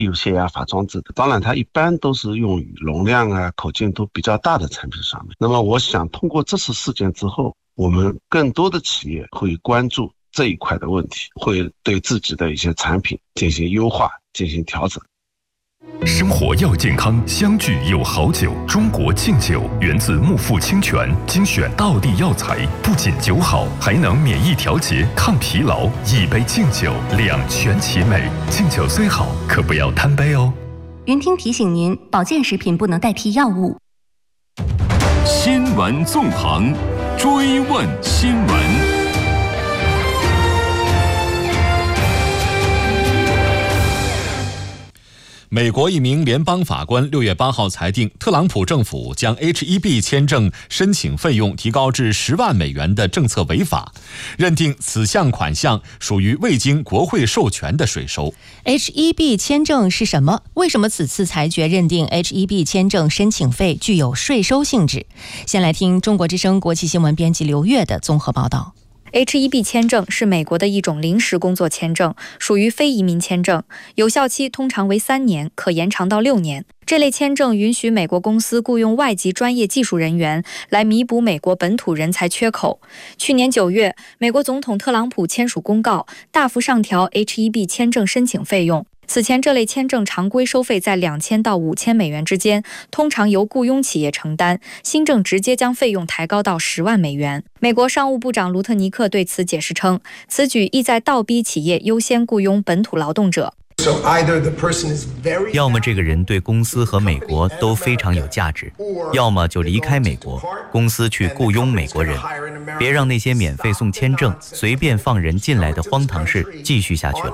有些压法装置的。当然它一般都是用于容量啊、口径都比较大的产品上面。那么我想通过这次事件之后，我们更多的企业会关注这一块的问题，会对自己的一些产品进行优化、进行调整。 生活要健康，相聚有好酒。中国敬酒源自木富清泉，精选道地药材，不仅酒好，还能免疫调节、抗疲劳。一杯敬酒，两全其美。敬酒虽好，可不要贪杯哦。 云听提醒您，保健食品不能代替药物。 新闻纵横，追问新闻。 美国一名联邦法官6月8号裁定，特朗普政府将 H-1B 签证申请费用提高至10万美元的政策违法，认定此项款项属于未经国会授权的税收。 H-1B 签证是什么？为什么此次裁决认定 H-1B 签证申请费具有税收性质？先来听中国之声国际新闻编辑刘月的综合报道。 H-1B 签证是美国的一种临时工作签证，属于非移民签证，有效期通常为3年，可延长到6年。这类签证允许美国公司雇佣外籍专业技术人员来弥补美国本土人才缺口。去年9月，美国总统特朗普签署公告，大幅上调 H-1B 签证申请费用。此前这类签证常规收费在2000到5000美元之间，通常由雇佣企业承担。新政直接将费用抬高到10万美元。美国商务部长卢特尼克对此解释称，此举意在倒逼企业优先雇佣本土劳动者。 要么这个人对公司和美国都非常有价值，要么就离开美国，公司去雇佣美国人。别让那些免费送签证、随便放人进来的荒唐事继续下去了。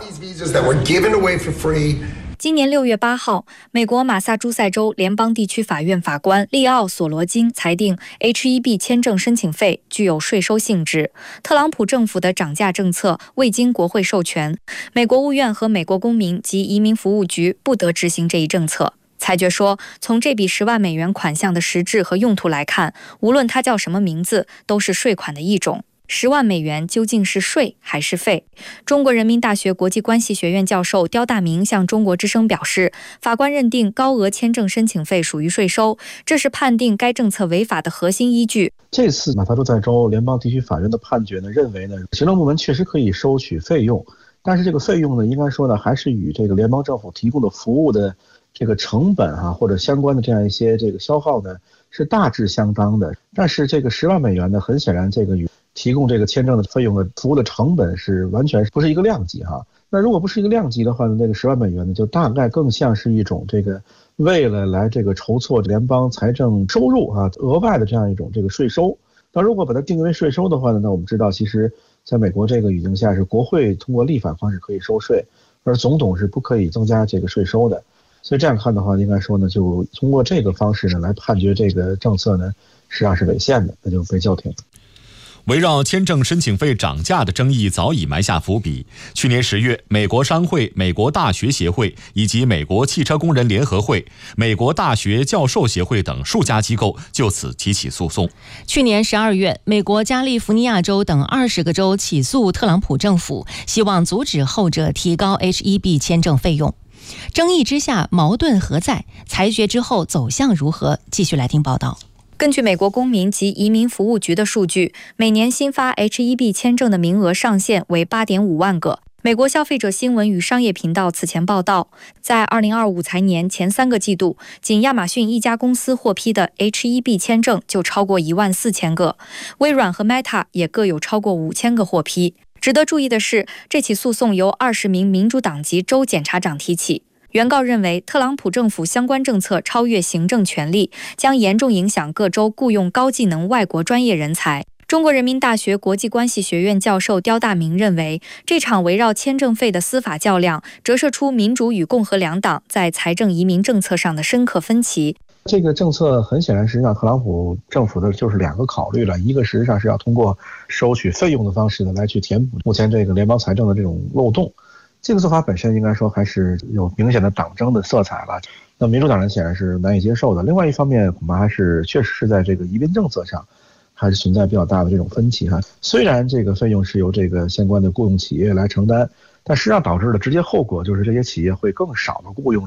今年6月8号，美国马萨诸塞州联邦地区法院法官利奥·索罗金裁定 H-1B 签证申请费具有税收性质。特朗普政府的涨价政策未经国会授权，美国务院和美国公民及移民服务局不得执行这一政策。裁决说，从这笔10万美元款项的实质和用途来看，无论它叫什么名字，都是税款的一种。10万美元究竟是税还是费？中国人民大学国际关系学院教授刁大明向中国之声表示，法官认定高额签证申请费属于税收，这是判定该政策违法的核心依据。 这次马萨诸塞州联邦地区法院的判决呢，认为呢，行政部门确实可以收取费用，但是这个费用呢，应该说呢，还是与这个联邦政府提供的服务的这个成本或者相关的这样一些这个消耗呢，是大致相当的。但是这个10万美元呢，很显然这个与提供这个签证的费用的服务的成本是完全不是一个量级那如果不是一个量级的话呢，那个10万美元呢，就大概更像是一种这个为了来这个筹措联邦财政收入额外的这样一种这个税收。那如果把它定义为税收的话呢，那我们知道其实在美国这个语境下是国会通过立法方式可以收税，而总统是不可以增加这个税收的。所以这样看的话，应该说呢，就通过这个方式呢来判决这个政策呢实际上是违宪的，那就被叫停。 围绕签证申请费涨价的争议早已埋下伏笔。去年10月，美国商会、美国大学协会以及美国汽车工人联合会、美国大学教授协会等数家机构就此提起诉讼。 去年12月，美国加利福尼亚州等20个州起诉特朗普政府，希望阻止后者提高 H-1B 签证费用。争议之下，矛盾何在？裁决之后走向如何？继续来听报道。根据美国公民及移民服务局的数据，每年新发 H-1B 签证的名额上限为 8.5 万个。美国消费者新闻与商业频道此前报道，在2025财年前3个季度，仅亚马逊一家公司获批的 H-1B 签证就超过14000个，微软和 Meta 也各有超过5000个获批。值得注意的是，这起诉讼由20名民主党籍州检察长提起。原告认为，特朗普政府相关政策超越行政权力，将严重影响各州雇佣高技能外国专业人才。中国人民大学国际关系学院教授刁大明认为，这场围绕签证费的司法较量，折射出民主与共和两党在财政移民政策上的深刻分歧。 这个政策很显然实际上特朗普政府的就是2个考虑了，一个实际上是要通过收取费用的方式呢来去填补目前这个联邦财政的这种漏洞。这个做法本身应该说还是有明显的党争的色彩了，那民主党人显然是难以接受的。另外一方面，恐怕还是确实是在这个移民政策上还是存在比较大的这种分歧虽然这个费用是由这个相关的雇佣企业来承担， 但实际上导致的直接后果就是这些企业会更少的雇佣